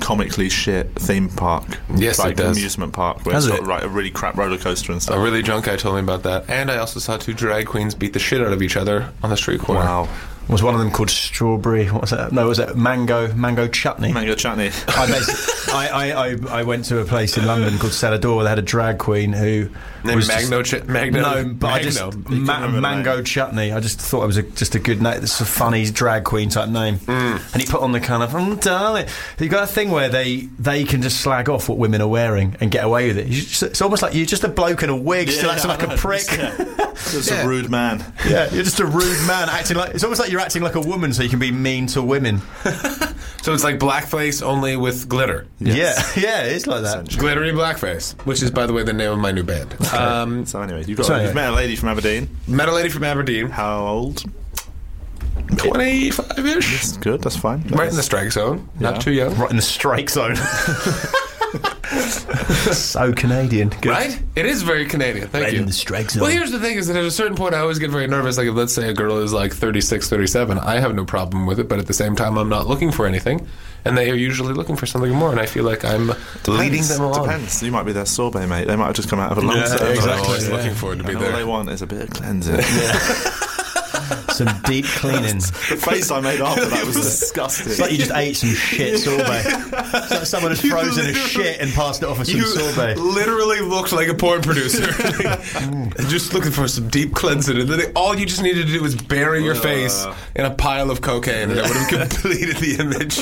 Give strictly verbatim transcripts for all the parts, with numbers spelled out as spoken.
comically shit theme park. Yes, like it does. Amusement park where Has it's it? got like, a really crap roller coaster and stuff. A really drunk guy told me about that. And I also saw two drag queens beat the shit out of each other on the street corner. Wow. Was one of them called Strawberry? What was that? No, was it Mango Mango Chutney? Mango chutney. I, basically- I, I, I, I went to a place in London called Celador where they had a drag queen who Named was Magno, just, Ch- Magno. no, but I just Magno. You ma- couldn't remember the Mango name. Chutney. I just thought it was a, just a good name. It's a funny drag queen type name. Mm. And he put on the kind of, oh, darling. You got a thing where they they can just slag off what women are wearing and get away with it. You just, it's almost like you're just a bloke in a wig, still acting like a prick. Yeah. Just Yeah. a rude man. Yeah, you're just a rude man acting like. It's almost like you're acting like a woman, so you can be mean to women. So it's like blackface only with glitter. Yes. Yeah, yeah, it's like that. Essentially. Glittery blackface, which is, by the way, the name of my new band. Um, So anyway, you've, got, So anyway. you've met a lady from Aberdeen. met a lady from Aberdeen, How old? twenty-five-ish. That's good, that's fine. Right in the strike zone. Yeah. Not too young. Right in the strike zone. So Canadian. Good. Right? It is very Canadian. Thank Right you. in the strike zone. Well, here's the thing is that at a certain point I always get very nervous. Like, if let's say a girl is like thirty-six, thirty-seven, I have no problem with it, but at the same time I'm not looking for anything. And they are usually looking for something more, and I feel like I'm leading them along. Depends. You might be their sorbet mate. They might have just come out of a long Yeah, service. exactly. I'm always Yeah. looking forward to be And all there. they want is a bit of cleansing. Some deep cleaning. The face I made after that was disgusting. It's like you just ate some shit sorbet. It's like someone has frozen a shit and passed it off as some You sorbet. literally looked like a porn producer. Just looking for some deep cleansing. And then all you just needed to do was bury your face in a pile of cocaine, and it would have completed the image.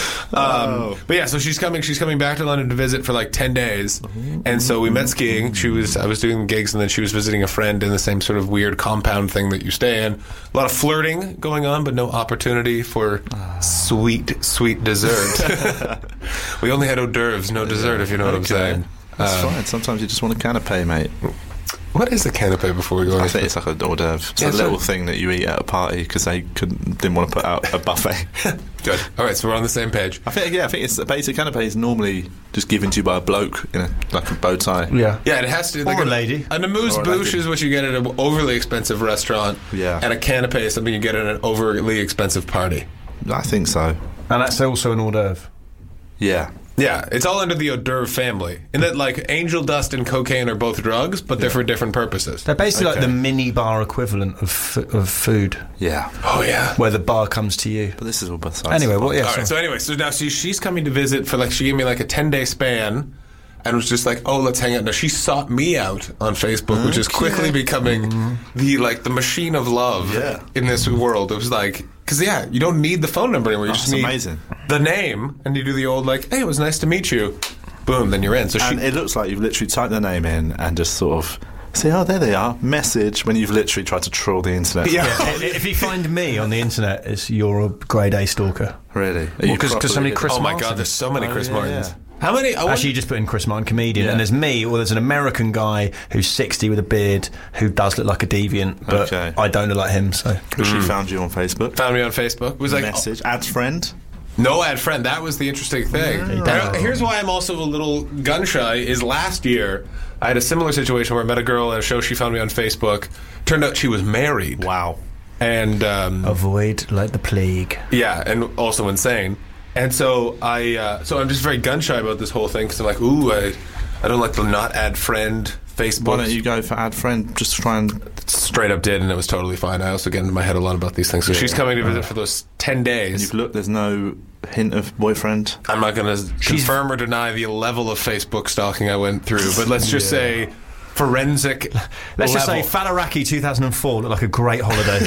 Um, but yeah, so she's coming. She's coming back to London to visit for like ten days, and so we met skiing. She was I was doing gigs, and then she was visiting a friend in the same sort of weird compound thing that you stay in. A lot of flirting going on, but no opportunity for sweet, sweet dessert. We only had hors d'oeuvres, no dessert, if you know what I'm Okay. saying. That's Uh, fine. Sometimes you just want a canapé, mate. What is a canapé before we go I on? think it's like a hors d'oeuvre. It's Yeah, a so- little thing that you eat at a party because they couldn't, didn't want to put out a buffet. Good. All right, so we're on the same page. I think, yeah, I think it's a basic canapé is normally just given to you by a bloke in a like a bow tie. Yeah. Yeah, and it has to. Or like a lady. An amuse Or a bouche lady. is what you get at an overly expensive restaurant. Yeah. And a canapé is something you get at an overly expensive party. I think so. And that's also an hors d'oeuvre. Yeah. Yeah, it's all under the hors d'oeuvre family. In that, like, angel dust and cocaine are both drugs, but they're for different purposes. They're basically Okay. like the mini bar equivalent of f- of food, Yeah. Oh, yeah. where the bar comes to you. But this is all besides. Anyway, well, yeah. All so- right, so anyway, so now she, she's coming to visit for, like, she gave me, like, a ten-day span and was just like, oh, let's hang out. Now, she sought me out on Facebook, which is quickly becoming the, like, the machine of love Yeah. in this world. It was like, because, yeah, you don't need the phone number anymore. You Oh, just it's need amazing. the name, and you do the old, like, hey, it was nice to meet you. Boom, then you're in. So she... And it looks like you've literally typed their name in and just sort of say, oh, there they are, message, when you've literally tried to troll the internet. Yeah. I- if you find me on the internet, it's you're a grade A stalker. Really? Well, 'cause- 'cause so many Chris Oh, my Martin. God, there's so many Oh, Chris yeah, Martins. yeah. How many? I Actually, you just put in Chris Martin comedian, Yeah. and there's me, or there's an American guy who's sixty with a beard who does look like a deviant, but Okay. I don't look like him. So She found you on Facebook. found me on Facebook. It was like, Message. Add friend. no ad friend. That was the interesting thing. Now, here's why I'm also a little gun shy. Is last year I had a similar situation where I met a girl at a show. She found me on Facebook. Turned out she was married. Wow. And um, avoid like the plague. yeah, and also insane. And so I, uh, so I'm just very gun shy about this whole thing because I'm like, ooh, I, I don't like the not add friend Facebook. Why don't you go for add friend? Just try and. Straight up did, and it was totally fine. I also get into my head a lot about these things. So she's coming to visit for those ten days. You've looked. There's no hint of boyfriend. I'm not going to confirm or deny the level of Facebook stalking I went through, but let's just say forensic. Let's just say level. Falaraki two thousand four looked like a great holiday.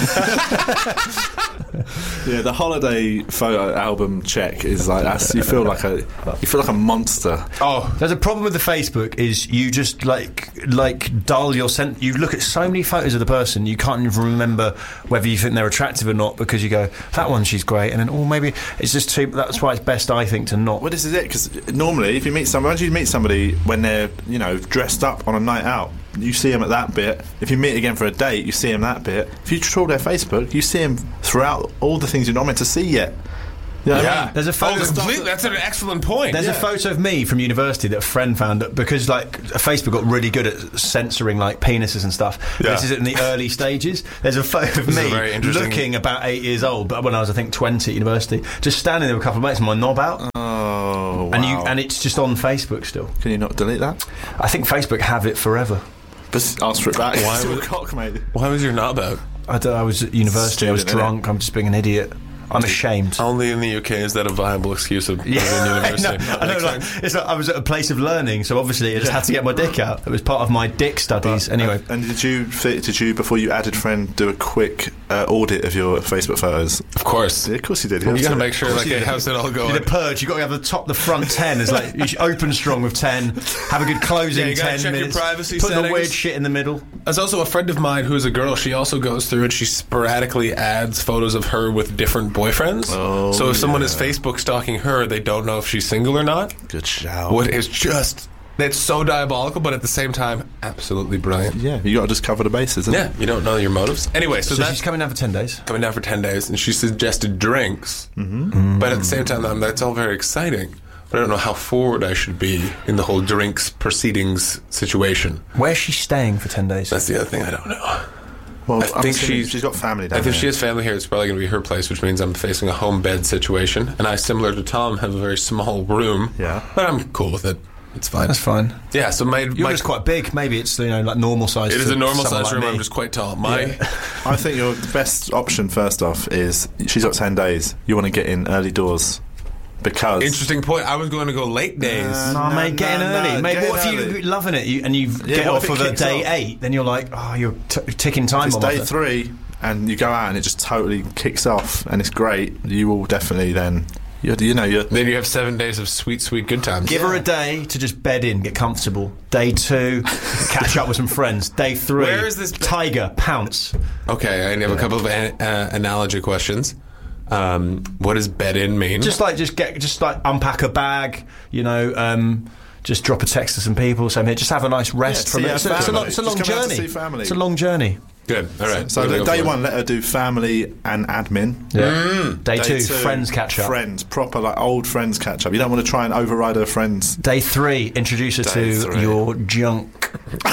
Yeah, the holiday photo album check is like that's. You feel like a. You feel like a monster. Oh, There's a problem with the Facebook is you just like like dull your sense. You look at so many photos of the person, you can't even remember whether you think they're attractive or not because you go, that one she's great, and then oh maybe it's just too. That's why it's best, I think, to not. Well, this is it because normally, if you meet somebody, once you meet somebody when they're you know dressed up on a night out, you see them at that bit. If you meet again for a date, you see them that bit. If you troll their Facebook, you see them throughout all the things you're not meant to see yet. You know what I yeah. mean? There's a photo. Oh, completely. That's an excellent point. There's Yeah. a photo of me from university that a friend found that because like Facebook got really good at censoring like penises and stuff. Yeah. This is in the early stages. There's a photo of This is me a very interesting- looking about eight years old, but when I was I think twenty at university, just standing there with a couple of mates with my knob out. Oh, Oh, wow. And you and it's just on Facebook still. Can you not delete that? I think Facebook have it forever. But ask for it back. Why It's would- a cock, mate. Why was your knob out? I, don't, I was at university. I was Student, innit? drunk. I'm just being an idiot. I'm ashamed. Only in the U K is that a viable excuse of Yeah, being in I university. know. That I know. makes Like, sense. it's like I was at a place of learning, so obviously I just had to get my dick out. It was part of my dick studies. anyway, And did you fit, did you before you added friend do a quick uh, audit of your Facebook photos? Of course. Yeah, of course you did. You gotta make sure, course like, you hey, did. how's it all you going? did a purge. You got to have the top, the front ten. It's like you should open strong with ten. Have a good closing Yeah, you gotta ten check your minutes. privacy Put the settings. weird shit in the middle. There's also a friend of mine who's a girl. She also goes through and she sporadically adds photos of her with different boyfriends. Oh, so if someone is yeah. Facebook stalking her, they don't know if she's single or not. Good shout. What is just... It's so diabolical, but at the same time, absolutely brilliant. Yeah, you got to just cover the bases. haven't Yeah, you don't know your motives. Anyway, so, So that's she's coming down for ten days. coming down for ten days, and she suggested drinks. Mm-hmm. But at the same time, um, that's all very exciting. But I don't know how forward I should be in the whole drinks proceedings situation. Where's she staying for ten days? That's the other thing I don't know. Well, I I'm think assuming she's- she's got family down I think there. she has family here. It's probably going to be her place, which means I'm facing a home bed situation. And I, similar to Tom, have a very small room. Yeah. But I'm cool with it. It's fine. That's fine. Yeah, so my... You're my just quite big. Maybe it's, you know, like normal size. it is to a normal someone size like room. me. I'm just quite tall. My... I think your best option, first off, is she's got ten days. You want to get in early doors because Interesting point. I was going to go late days. Uh, No, No, mate, get in no, early. no, mate, get what in if early. you're loving it you, and you Yeah, get what off if it of a kicks day off? eight? Then you're like, oh, you're t- ticking time it's on day it. three and you go out and it just totally kicks off and it's great. You will definitely then, you, you know, you're. Then you have seven days of sweet, sweet good times. Give her a day to just bed in, get comfortable. Day two, catch up with some friends. Day three, Where is this- tiger, pounce. Okay, I have a couple of an- uh, analogy questions. Um, what does bed in mean? Just like, just get, just like unpack a bag, you know, um, just drop a text to some people. So, just have a nice rest Yeah, from see it. our It's a, it's a family. long, it's a Just long come out to journey. see family. It's a long journey. Good. All right. So We're gonna the go day for it. one, let her do family and admin. Yeah. Day, Day two, friends catch up. Friends, proper like old friends catch up. You don't want to try and override her friends. Day three, introduce her Day to three. your junk.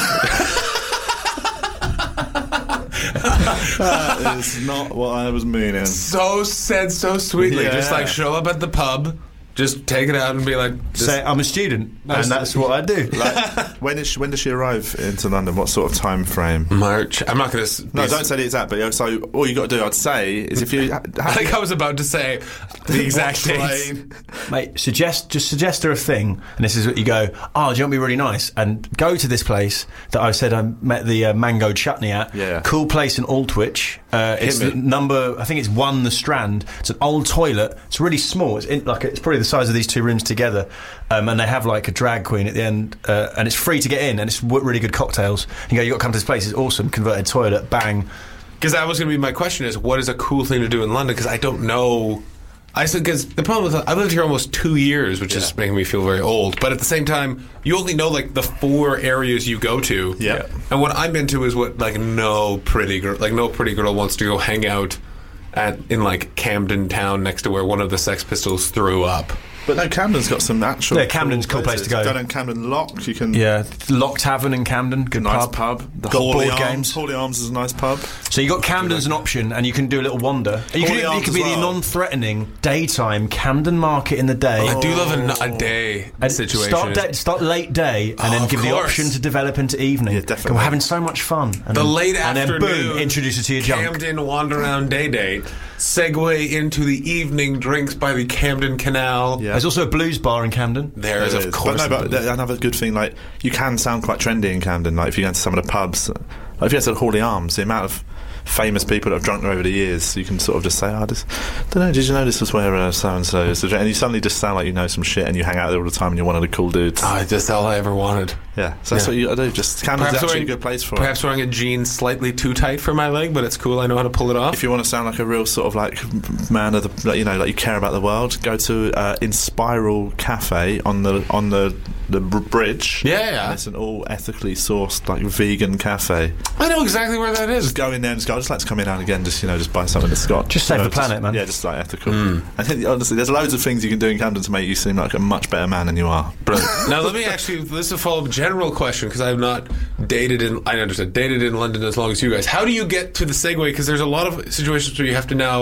That is not what I was meaning. So said so sweetly. Yeah. Just like show up at the pub, just take it out and be like, just, Say, I'm a student, Nice. and that's what I do. Like, when is she, when does she arrive into London? What sort of time frame? March. I'm not going to. No, don't say the exact. But so all you got to do, I'd say, is if you. Ha- I think I was about to say the exact What dates. train? Mate, suggest just suggest her a thing, and this is what you go. Oh, do you want to be really nice? And go to this place that I said I met the uh, mango chutney at. Yeah. Cool place in Aldwych. Uh, it's me. the number. I think it's one the Strand. It's an old toilet. It's really small. It's in, like it's probably the size of these two rooms together. Um, and they have like a drag queen at the end, uh, and it's free to get in, and it's w- really good cocktails. You go, you got to come to this place. It's awesome. Converted toilet, bang. Because that was going to be my question: is what is a cool thing to do in London? Because I don't know. I said because the problem is I've lived here almost two years, which is making me feel very old. But at the same time, you only know like the four areas you go to. Yeah. And what I'm into is what like no pretty girl, like no pretty girl wants to go hang out at in like Camden Town next to where one of the Sex Pistols threw up. But no, Camden's got some actual. Yeah, Camden's a cool place to go. Down in Camden Lock, you can. Yeah, Lock Tavern in Camden, good Nice pub. pub. The Got Hawley board Arms. games. Hawley Arms is a nice pub. So you got Camden as an option, and you can do a little wander. And you Hawley could, you Arms could be as the well. non-threatening daytime Camden Market in the day. I do love a, a day And situation. Start, day, start late day, and Oh, then of give the course. option to develop into evening. Yeah, definitely. We're having so much fun. And The then, late and afternoon. then boom, introduce her to your junk. Camden wander around day date. Segue into the evening drinks by the Camden Canal. Yeah. There's also a blues bar in Camden. There is, It of course. But no, but th- another good thing, like you can sound quite trendy in Camden. Like if you go into some of the pubs, like if you go to Hawley Arms, the amount of famous people that have drunk there over the years, you can sort of just say, "Oh, I just don't know. Did you know this was where uh, so and so is?" And you suddenly just sound like you know some shit, and you hang out there all the time, and you're one of the cool dudes. Oh, that's all I ever wanted. Yeah, so that's Yeah. what you gotta do. Just Camden's Perhaps actually wearing- a good place for it. Perhaps wearing a jean slightly too tight for my leg, but it's cool. I know how to pull it off. If you want to sound like a real sort of like man of the, like, you know, like you care about the world, go to uh, Inspiral Cafe on the on the the br- bridge. Yeah, yeah. And it's an all ethically sourced like vegan cafe. I know exactly where that is. Just go in there and just go, I'd just like to come in now and again, just you know, just buy something that's got Just save you know, the planet, man. Yeah, just like ethical. I think honestly, there's loads of things you can do in Camden to make you seem like a much better man than you are. Brilliant. Now let me actually. This is a follow-up general question because I've not dated in. I understand dated in London as long as you guys. How do you get to the segue? Because there's a lot of situations where you have to now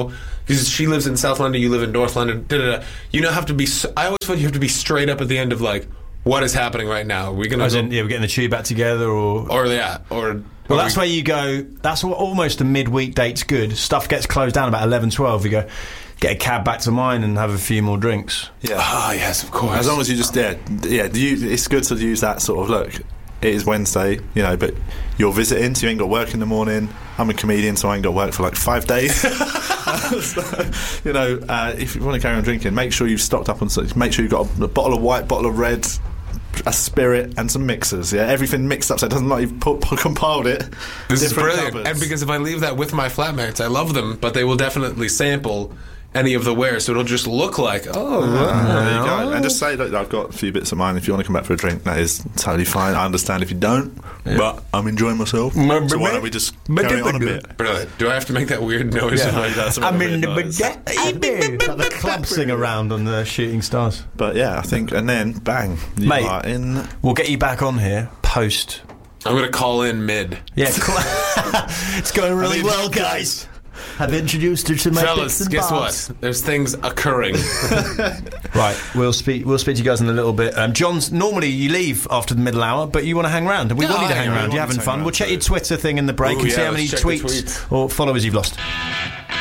because she lives in South London, you live in North London. Da, da, da. You don't have to be. So, I always feel you have to be straight up at the end of like, what is happening right now? Are we gonna? As go, in, yeah, we're getting the tube back together, or or yeah, or. Well, or that's we, where you go. That's what, almost a midweek date's good. Stuff gets closed down about eleven, twelve. You go, get a cab back to mine and have a few more drinks. Yeah. Ah, yes, of course. As long as you just yeah yeah, you, it's good to use that sort of look. It is Wednesday, you know, but you're visiting, so you ain't got work in the morning. I'm a comedian, so I ain't got work for like five days. So, you know, uh, if you want to carry on drinking, make sure you've stocked up on something. Make sure you've got a, a bottle of white, bottle of red, a spirit, and some mixers. Yeah, everything mixed up, so it doesn't like you've put, put, compiled it. This is brilliant, cupboards. and because if I leave that with my flatmates, I love them, but they will definitely sample any of the wares, so it'll just look like, oh, wow. There you go. And just say, look, I've got a few bits of mine. If you want to come back for a drink, that is totally fine. I understand if you don't, yeah. but I'm enjoying myself. So why don't we just carry on a bit? Brilliant. Do I have to make that weird noise? Yeah. No, that's I'm in the noise. baguette. Like the club sing around on the Shooting Stars. But yeah, I think, and then bang, you Mate, are in. We'll get you back on here post. I'm going to call in mid. Yeah, it's going really well, guys. I've introduced her to my fellas. and Guess bobs. what? There's things occurring. Right, we'll speak. We'll speak to you guys in a little bit. Um, John's normally you leave after the middle hour, but you want to hang around, and we No, want you to I- hang I around. want You're to having hang fun. around We'll check too. your Twitter thing in the break Ooh, and yeah, see how let's many check the tweets tweets. or followers you've lost.